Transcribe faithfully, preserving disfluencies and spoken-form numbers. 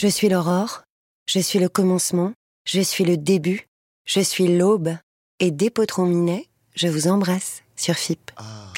Je suis l'aurore, je suis le commencement, je suis le début, je suis l'aube, et dès Potron Minet, je vous embrasse sur F I P. Ah.